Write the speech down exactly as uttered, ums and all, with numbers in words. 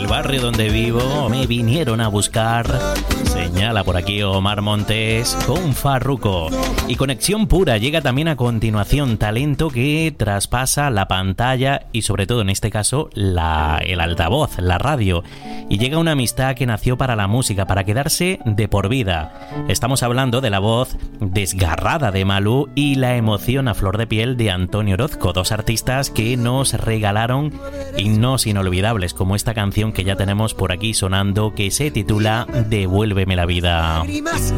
barrio donde vivo me vinieron a buscar. Señala por aquí Omar Montes con Farruko. Y Conexión Pura llega también a continuación. Talento que traspasa la pantalla y sobre todo en este caso la, el altavoz, la radio. Y llega una amistad que nació para la música, para quedarse de por vida. Estamos hablando de la voz desgarrada de Malú y la emoción a flor de piel de Antonio Orozco. Dos artistas que nos regalaron himnos inolvidables como esta canción que ya tenemos por aquí sonando, que se titula Devuélveme la vida. Lágrimas